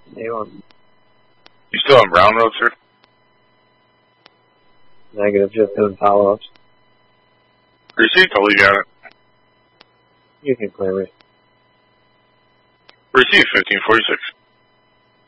A1. You still on Brown Road, sir? Negative, just doing follow-ups. Receipt, totally got it. You can clear me. Receipt 1546.